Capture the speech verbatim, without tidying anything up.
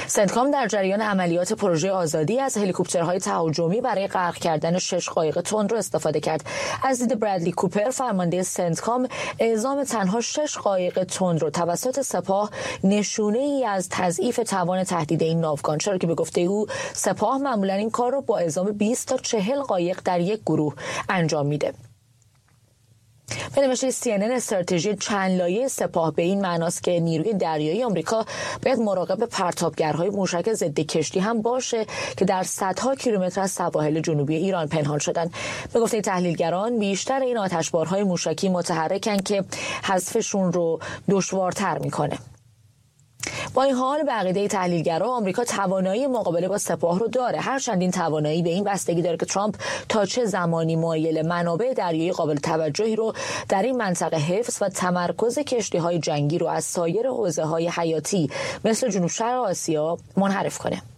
سنتکام در جریان عملیات پروژه آزادی از هلیکوپترهای تهاجمی برای غرق کردن شش قایق تندرو استفاده کرد. از دید برادلی کوپر، فرمانده سنتکام، اعزام تنها شش قایق تندرو توسط سپاه نشونه ای از تضعیف توان تهدید این ناوگان، چرا که به گفته او سپاه معمولا این کار را با اعزام بیست تا چهل قایق در یک گروه انجام میده. به نوشته سی ان ان، استراتژی چند لایه سپاه به این معناست که نیروی دریایی آمریکا باید مراقب پرتابگرهای موشک ضد کشتی هم باشه که در صدها کیلومتر از سواحل جنوبی ایران پنهان شدن. به گفته تحلیلگران، بیشتر این آتشبارهای موشکی متحرکن که حذفشون رو دشوارتر میکنه. با این حال به عقیده تحلیلگران، آمریکا توانایی مقابله با سپاه رو داره، هرچند این توانایی به این بستگی داره که ترامپ تا چه زمانی مایل منابع دریایی قابل توجهی رو در این منطقه حفظ و تمرکز کشتی‌های جنگی رو از سایر حوزه‌های حیاتی مثل جنوب شرق آسیا منحرف کنه.